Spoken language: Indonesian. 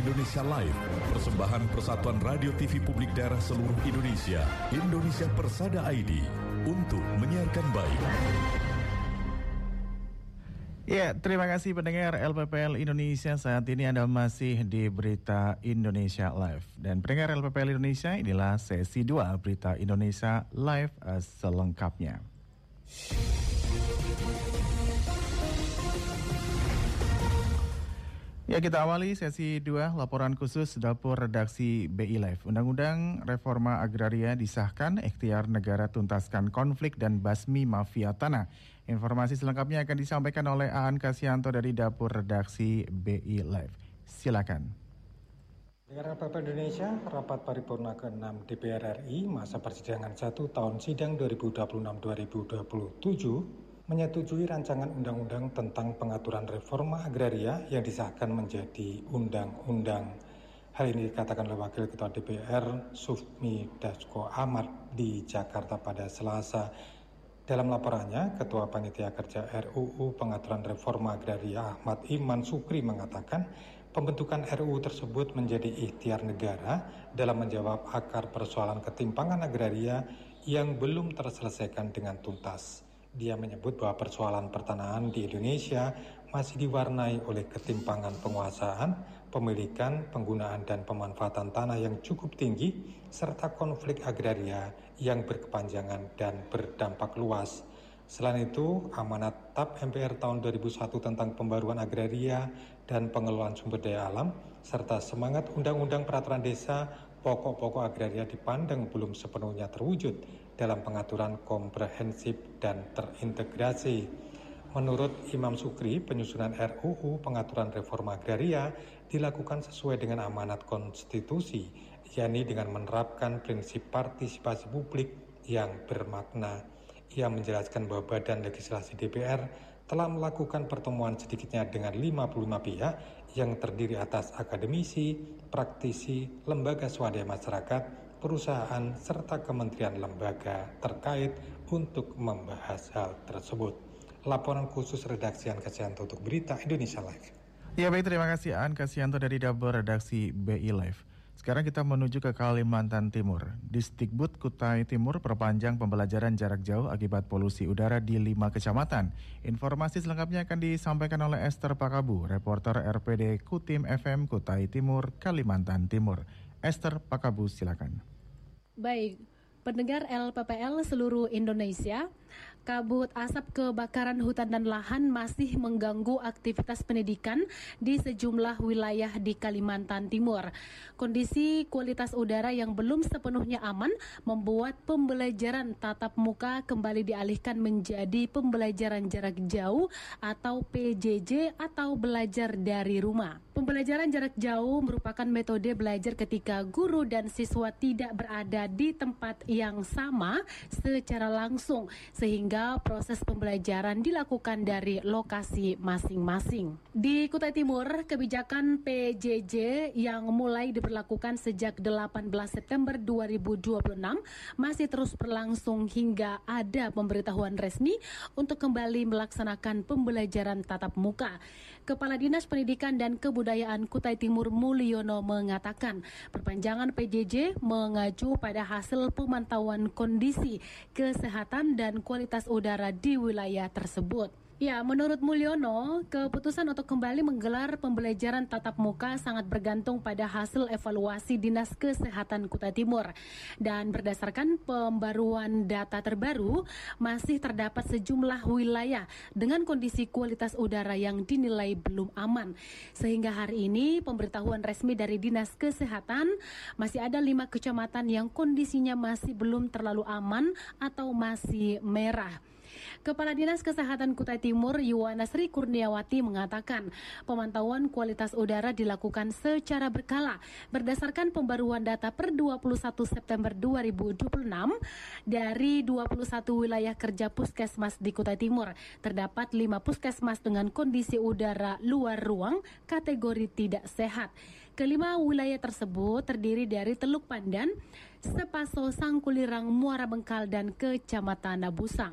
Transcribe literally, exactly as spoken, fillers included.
Indonesia Live, persembahan Persatuan Radio T V Publik Daerah seluruh Indonesia, Indonesia Persada I D, untuk menyiarkan baik. Ya, terima kasih pendengar L P P L Indonesia. Saat ini Anda masih di Berita Indonesia Live. Dan pendengar L P P L Indonesia, inilah sesi dua Berita Indonesia Live uh, selengkapnya. Ya, kita awali sesi dua laporan khusus Dapur Redaksi B I Live. Undang-Undang Reforma Agraria disahkan, ikhtiar negara tuntaskan konflik dan basmi mafia tanah. Informasi selengkapnya akan disampaikan oleh Aan Kasyanto dari Dapur Redaksi B I Live. Silakan. Dengar L P P L Indonesia, rapat paripurna keenam D P R R I masa persidangan satu tahun sidang dua ribu dua puluh enam dua ribu dua puluh tujuh menyetujui rancangan undang-undang tentang pengaturan reforma agraria yang disahkan menjadi undang-undang. Hal ini dikatakan oleh Wakil Ketua D P R Sufmi Dasko Ahmad di Jakarta pada Selasa. Dalam laporannya, Ketua Panitia Kerja R U U Pengaturan Reforma Agraria Ahmad Iman Sukri mengatakan pembentukan R U U tersebut menjadi ikhtiar negara dalam menjawab akar persoalan ketimpangan agraria yang belum terselesaikan dengan tuntas. Dia menyebut bahwa persoalan pertanahan di Indonesia masih diwarnai oleh ketimpangan penguasaan, pemilikan, penggunaan dan pemanfaatan tanah yang cukup tinggi, serta konflik agraria yang berkepanjangan dan berdampak luas. Selain itu, amanat T A P M P R tahun dua ribu satu tentang pembaruan agraria dan pengelolaan sumber daya alam, serta semangat Undang-Undang Peraturan Desa, pokok-pokok agraria dipandang belum sepenuhnya terwujud dalam pengaturan komprehensif dan terintegrasi. Menurut Imam Sukri, penyusunan R U U Pengaturan Reforma Agraria dilakukan sesuai dengan amanat konstitusi, yakni dengan menerapkan prinsip partisipasi publik yang bermakna. Ia menjelaskan bahwa Badan Legislasi D P R telah melakukan pertemuan sedikitnya dengan lima puluh lima pihak yang terdiri atas akademisi, praktisi, lembaga swadaya masyarakat, perusahaan, serta kementerian lembaga terkait untuk membahas hal tersebut. Laporan khusus redaksi Aan Kasyanto untuk Berita Indonesia Live. Ya baik, terima kasih Aan Kasyanto dari Dapur Redaksi B I Live. Sekarang kita menuju ke Kalimantan Timur. Disdikbud Kutai Timur perpanjang pembelajaran jarak jauh akibat polusi udara di lima kecamatan. Informasi selengkapnya akan disampaikan oleh Esther Pakabu, reporter R P D Kutim F M Kutai Timur, Kalimantan Timur. Esther Pakabu, silakan. Baik, pendengar L P P L seluruh Indonesia, kabut asap kebakaran hutan dan lahan masih mengganggu aktivitas pendidikan di sejumlah wilayah di Kalimantan Timur. Kondisi kualitas udara yang belum sepenuhnya aman membuat pembelajaran tatap muka kembali dialihkan menjadi pembelajaran jarak jauh atau P J J atau belajar dari rumah. Pembelajaran jarak jauh merupakan metode belajar ketika guru dan siswa tidak berada di tempat yang sama secara langsung, sehingga proses pembelajaran dilakukan dari lokasi masing-masing. Di Kutai Timur, kebijakan P J J yang mulai diberlakukan sejak delapan belas September dua ribu dua puluh enam masih terus berlangsung hingga ada pemberitahuan resmi untuk kembali melaksanakan pembelajaran tatap muka. Kepala Dinas Pendidikan dan Kebudayaan Kutai Timur Mulyono mengatakan perpanjangan P J J mengacu pada hasil pemantauan kondisi kesehatan dan kualitas udara di wilayah tersebut. Ya, menurut Mulyono, keputusan untuk kembali menggelar pembelajaran tatap muka sangat bergantung pada hasil evaluasi Dinas Kesehatan Kutai Timur. Dan berdasarkan pembaruan data terbaru, masih terdapat sejumlah wilayah dengan kondisi kualitas udara yang dinilai belum aman. Sehingga hari ini pemberitahuan resmi dari Dinas Kesehatan, masih ada lima kecamatan yang kondisinya masih belum terlalu aman atau masih merah. Kepala Dinas Kesehatan Kutai Timur Yuwana Sri Kurniawati mengatakan pemantauan kualitas udara dilakukan secara berkala berdasarkan pembaruan data per dua puluh satu September dua ribu dua puluh enam dari dua puluh satu wilayah kerja puskesmas di Kutai Timur. Terdapat lima puskesmas dengan kondisi udara luar ruang kategori tidak sehat. Kelima wilayah tersebut terdiri dari Teluk Pandan, Sepaso, Sangkulirang, Muara Bengkal, dan Kecamatan Nabusang.